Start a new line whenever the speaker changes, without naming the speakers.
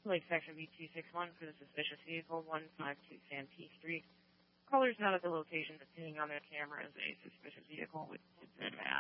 Lake Section B261 for the suspicious vehicle, 152 Santee Street. Callers not at the location, but seeing on their cameras a suspicious vehicle with red mask.